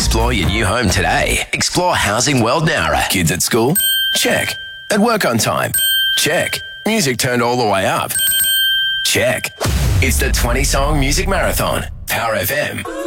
Explore your new home today. Explore Housing World Nowra. Kids at school? Check. At work on time? Check. Music turned all the way up? Check. It's the 20 Song Music Marathon. Power FM.